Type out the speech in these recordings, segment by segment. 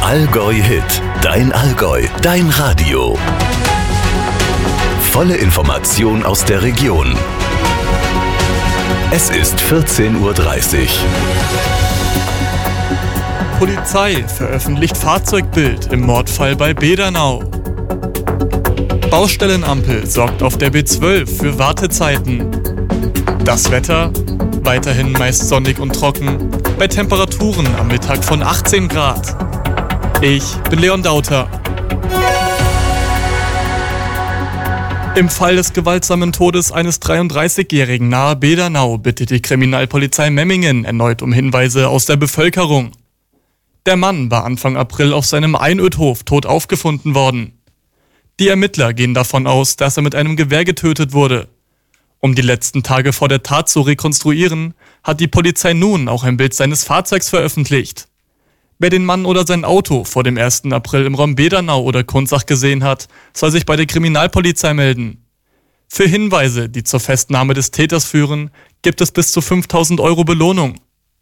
Allgäu-Hit, dein Allgäu, dein Radio. Volle Information aus der Region. Es ist 14:30 Uhr. Polizei veröffentlicht Fahrzeugbild im Mordfall bei Bedernau. Baustellenampel sorgt auf der B12 für Wartezeiten. Das Wetter? Weiterhin meist sonnig und trocken, bei Temperaturen am Mittag von 18 Grad. Ich bin Leon Dauter. Im Fall des gewaltsamen Todes eines 33-Jährigen nahe Bedernau bittet die Kriminalpolizei Memmingen erneut um Hinweise aus der Bevölkerung. Der Mann war Anfang April auf seinem Einödhof tot aufgefunden worden. Die Ermittler gehen davon aus, dass er mit einem Gewehr getötet wurde. Um die letzten Tage vor der Tat zu rekonstruieren, hat die Polizei nun auch ein Bild seines Fahrzeugs veröffentlicht. Wer den Mann oder sein Auto vor dem 1. April im Raum Bedernau oder Kunzach gesehen hat, soll sich bei der Kriminalpolizei melden. Für Hinweise, die zur Festnahme des Täters führen, gibt es bis zu 5.000 € Belohnung.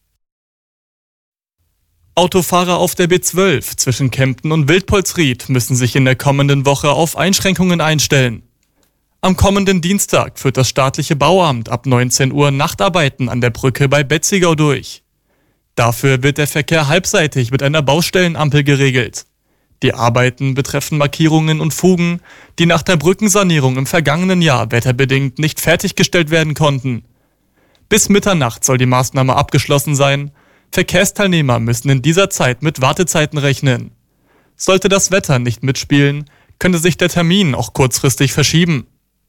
Autofahrer auf der B12 zwischen Kempten und Wildpolsried müssen sich in der kommenden Woche auf Einschränkungen einstellen. Am kommenden Dienstag führt das staatliche Bauamt ab 19 Uhr Nachtarbeiten an der Brücke bei Betzigau durch. Dafür wird der Verkehr halbseitig mit einer Baustellenampel geregelt. Die Arbeiten betreffen Markierungen und Fugen, die nach der Brückensanierung im vergangenen Jahr wetterbedingt nicht fertiggestellt werden konnten. Bis Mitternacht soll die Maßnahme abgeschlossen sein. Verkehrsteilnehmer müssen in dieser Zeit mit Wartezeiten rechnen. Sollte das Wetter nicht mitspielen, könnte sich der Termin auch kurzfristig verschieben.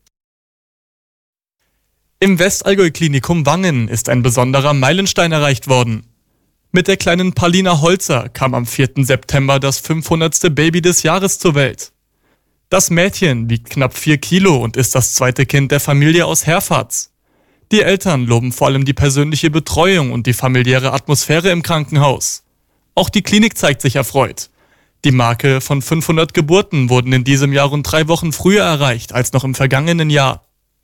Im Westallgäu-Klinikum Wangen ist ein besonderer Meilenstein erreicht worden. Mit der kleinen Paulina Holzer kam am 4. September das 500. Baby des Jahres zur Welt. Das Mädchen wiegt knapp 4 Kilo und ist das zweite Kind der Familie aus Herfatz. Die Eltern loben vor allem die persönliche Betreuung und die familiäre Atmosphäre im Krankenhaus. Auch die Klinik zeigt sich erfreut. Die Marke von 500 Geburten wurden in diesem Jahr rund 3 Wochen früher erreicht als noch im vergangenen Jahr.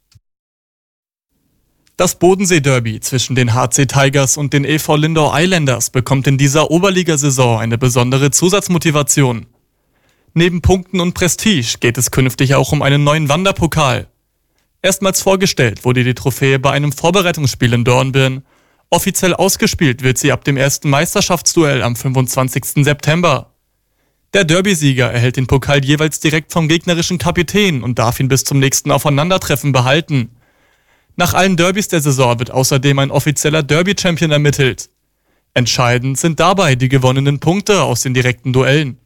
Das Bodensee-Derby zwischen den HC Tigers und den EV Lindau Islanders bekommt in dieser Oberligasaison eine besondere Zusatzmotivation. Neben Punkten und Prestige geht es künftig auch um einen neuen Wanderpokal. Erstmals vorgestellt wurde die Trophäe bei einem Vorbereitungsspiel in Dornbirn. Offiziell ausgespielt wird sie ab dem ersten Meisterschaftsduell am 25. September. Der Derbysieger erhält den Pokal jeweils direkt vom gegnerischen Kapitän und darf ihn bis zum nächsten Aufeinandertreffen behalten. Nach allen Derbys der Saison wird außerdem ein offizieller Derby-Champion ermittelt. Entscheidend sind dabei die gewonnenen Punkte aus den direkten Duellen.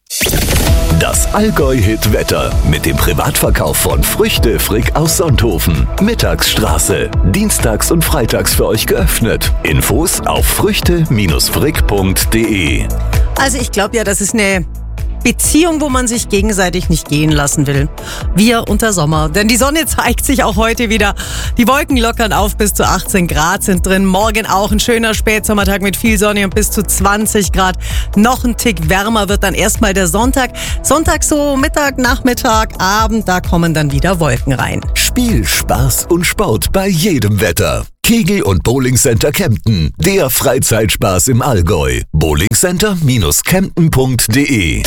Das Allgäu-Hit-Wetter mit dem Privatverkauf von Früchte Frick aus Sonthofen. Mittagsstraße. Dienstags und freitags für euch geöffnet. Infos auf früchte-frick.de. Also ich glaube ja, das ist eine Beziehung, wo man sich gegenseitig nicht gehen lassen will. Wir unter Sommer, denn die Sonne zeigt sich auch heute wieder. Die Wolken lockern auf, bis zu 18 Grad sind drin. Morgen auch ein schöner Spätsommertag mit viel Sonne und bis zu 20 Grad. Noch ein Tick wärmer wird dann erstmal der Sonntag. Sonntag so Mittag, Nachmittag, Abend, da kommen dann wieder Wolken rein. Spiel, Spaß und Sport bei jedem Wetter. Kegel- und Bowlingcenter Kempten. Der Freizeitspaß im Allgäu. bowlingcenter-kempten.de.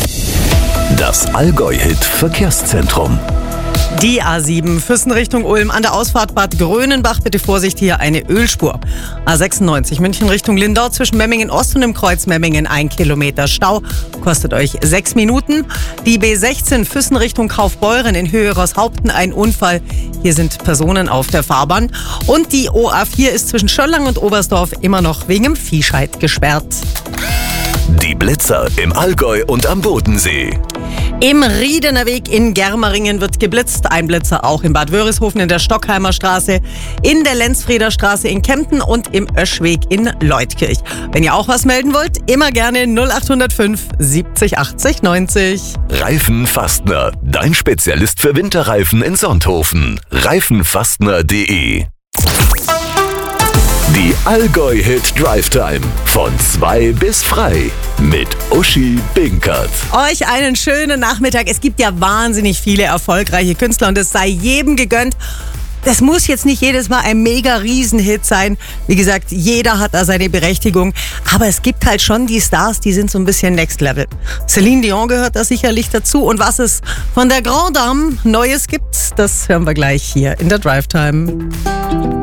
Das Allgäu-Hit Verkehrszentrum. Die A7 Füssen Richtung Ulm an der Ausfahrt Bad Grönenbach. Bitte Vorsicht, hier eine Ölspur. A96 München Richtung Lindau zwischen Memmingen Ost und dem Kreuz Memmingen 1 Kilometer Stau. Kostet euch 6 Minuten. Die B16 Füssen Richtung Kaufbeuren in Höhe Roßhaupten ein Unfall. Hier sind Personen auf der Fahrbahn. Und die OA4 ist zwischen Schöllang und Oberstdorf immer noch wegen dem Viehscheid gesperrt. Die Blitzer im Allgäu und am Bodensee. Im Riedener Weg in Germeringen wird geblitzt. Ein Blitzer auch in Bad Wörishofen in der Stockheimer Straße, in der Lenzfrieder Straße in Kempten und im Öschweg in Leutkirch. Wenn ihr auch was melden wollt, immer gerne 0805 70 80 90. Reifenfastner, dein Spezialist für Winterreifen in Sonthofen. Reifenfastner.de. Die Allgäu-Hit Drive Time von 2 bis frei mit Uschi Binkert. Euch einen schönen Nachmittag. Es gibt ja wahnsinnig viele erfolgreiche Künstler und es sei jedem gegönnt. das muss jetzt nicht jedes Mal ein mega Riesenhit sein. Wie gesagt, jeder hat da seine Berechtigung. Aber es gibt halt schon die Stars, die sind so ein bisschen Next Level. Celine Dion gehört da sicherlich dazu. Und was es von der Grande Dame Neues gibt, das hören wir gleich hier in der Drive Time.